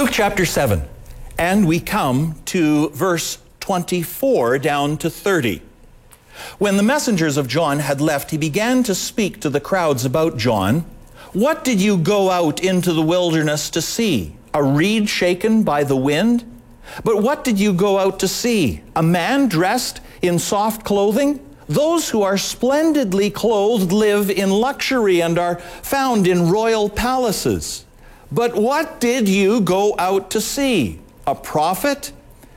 Luke chapter 7, and we come to verse 24 down to 30. When the messengers of John had left, he began to speak to the crowds about John. What did you go out into the wilderness to see? A reed shaken by the wind? But what did you go out to see? A man dressed in soft clothing? Those who are splendidly clothed live in luxury and are found in royal palaces. But what did you go out to see? A prophet?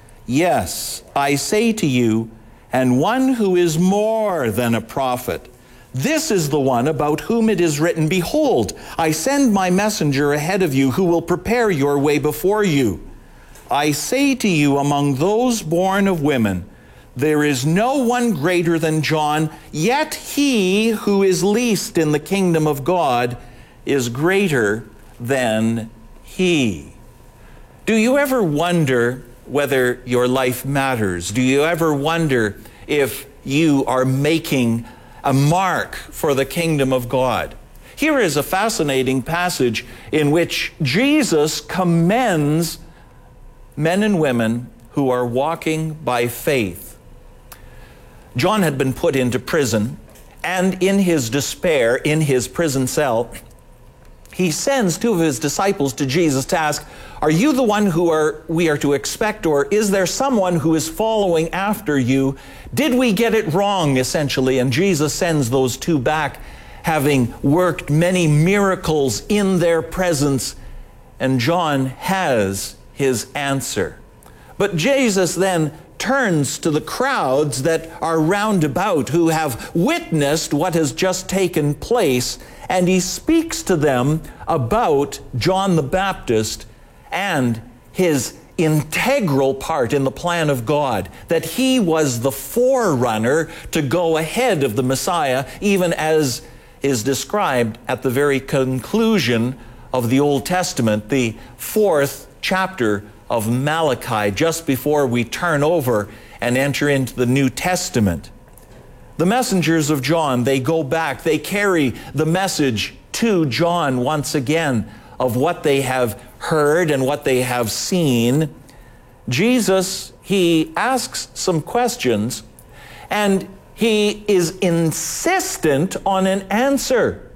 Yes, I say to you, and one who is more than a prophet. This is the one about whom it is written, Behold, I send my messenger ahead of you who will prepare your way before you. I say to you, among those born of women, there is no one greater than John, yet he who is least in the kingdom of God is greater than he. Do you ever wonder whether your life matters? Do you ever wonder if you are making a mark for the kingdom of God? Here is a fascinating passage in which Jesus commends men and women who are walking by faith. John had been put into prison, and in his despair, in his prison cell, he sends two of his disciples to Jesus to ask, are you the one we are to expect, or is there someone who is following after you? Did we get it wrong, essentially? And Jesus sends those two back, having worked many miracles in their presence, and John has his answer. But Jesus then turns to the crowds that are round about who have witnessed what has just taken place, and he speaks to them about John the Baptist and his integral part in the plan of God, that he was the forerunner to go ahead of the Messiah, even as is described at the very conclusion of the Old Testament, the 4th chapter of Malachi, just before we turn over and enter into the New Testament. The messengers of John, they go back, they carry the message to John once again of what they have heard and what they have seen. Jesus, he asks some questions, and he is insistent on an answer.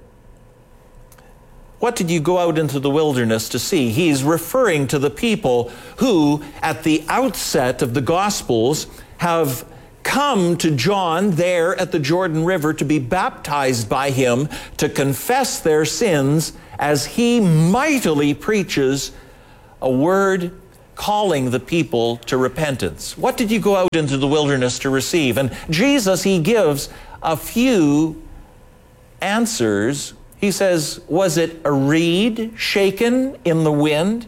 What did you go out into the wilderness to see? He's referring to the people who, at the outset of the Gospels, have come to John there at the Jordan River to be baptized by him, to confess their sins as he mightily preaches a word calling the people to repentance. What did you go out into the wilderness to receive? And Jesus, he gives a few answers. He says, was it a reed shaken in the wind?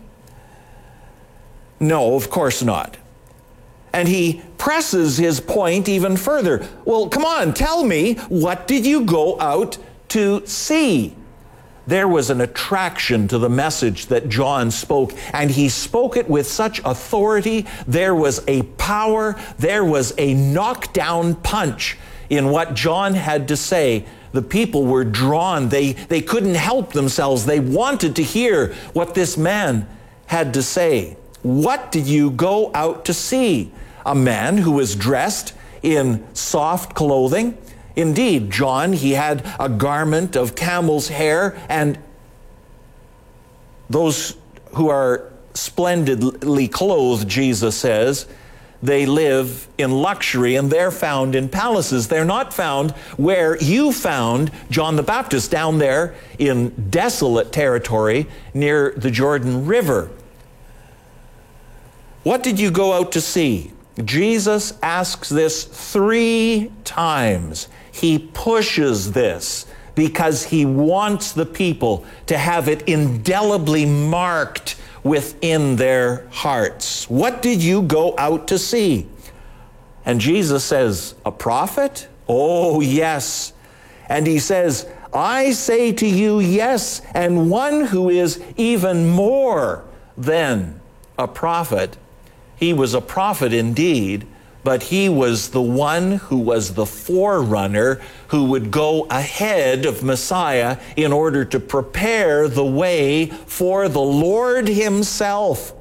No, of course not. And he presses his point even further. Well, come on, tell me, what did you go out to see? There was an attraction to the message that John spoke, and he spoke it with such authority. There was a power, there was a knockdown punch in what John had to say. The people were drawn. They couldn't help themselves. They wanted to hear what this man had to say. What did you go out to see? A man who was dressed in soft clothing? Indeed, John, he had a garment of camel's hair, and those who are splendidly clothed, Jesus says, they live in luxury, and they're found in palaces. They're not found where you found John the Baptist, down there in desolate territory near the Jordan River. What did you go out to see? Jesus asks this 3 times. He pushes this because he wants the people to have it indelibly marked within their hearts. What did you go out to see? And Jesus says, a prophet? Oh, yes. And he says, I say to you, yes, and one who is even more than a prophet. He was a prophet indeed, but he was the one who was the forerunner who would go ahead of Messiah in order to prepare the way for the Lord himself.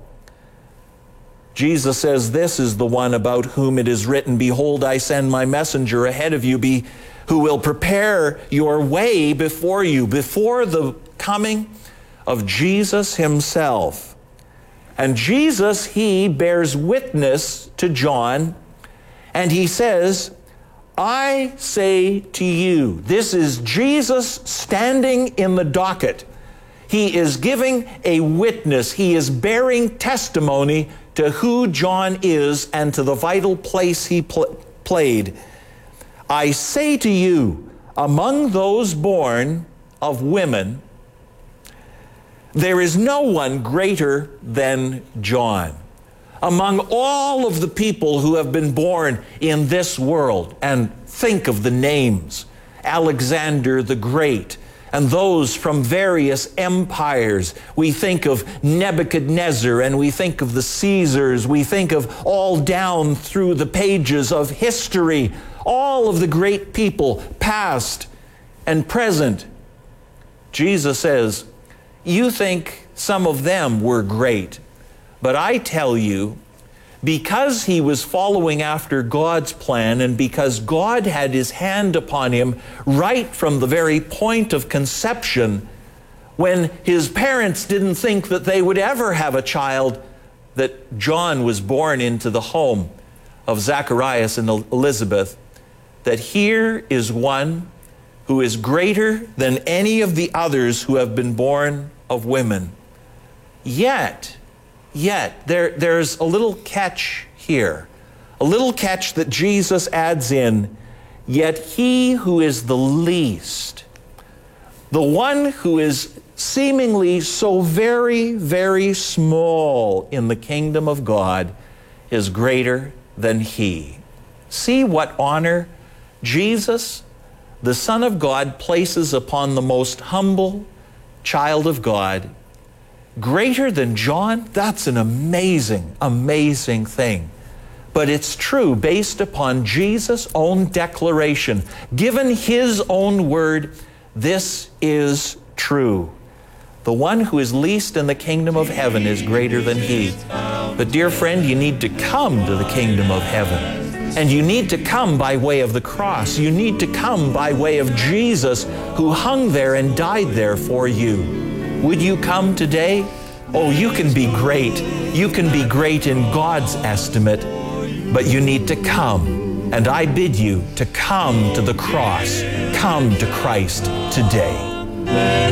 Jesus says, this is the one about whom it is written, behold, I send my messenger ahead of you, who will prepare your way before you, before the coming of Jesus himself. And Jesus, he bears witness to John, and he says, I say to you, this is Jesus standing in the docket. He is giving a witness. He is bearing testimony to who John is and to the vital place he played. I say to you, among those born of women, there is no one greater than John. Among all of the people who have been born in this world, and think of the names, Alexander the Great, and those from various empires. We think of Nebuchadnezzar, and we think of the Caesars. We think of all down through the pages of history, all of the great people, past and present. Jesus says, you think some of them were great, but I tell you, because he was following after God's plan and because God had his hand upon him right from the very point of conception, when his parents didn't think that they would ever have a child, that John was born into the home of Zacharias and Elizabeth, that here is one who is greater than any of the others who have been born of women. Yet, there's a little catch here, a little catch that Jesus adds in, yet he who is the least, the one who is seemingly so very, very small in the kingdom of God, is greater than he. See what honor Jesus, the Son of God, places upon the most humble child of God. Greater than John? That's an amazing, amazing thing. But it's true based upon Jesus' own declaration. Given his own word, this is true. The one who is least in the kingdom of heaven is greater than he. But dear friend, you need to come to the kingdom of heaven. And you need to come by way of the cross. You need to come by way of Jesus, who hung there and died there for you. Would you come today? Oh, you can be great. You can be great in God's estimate, but you need to come. And I bid you to come to the cross. Come to Christ today.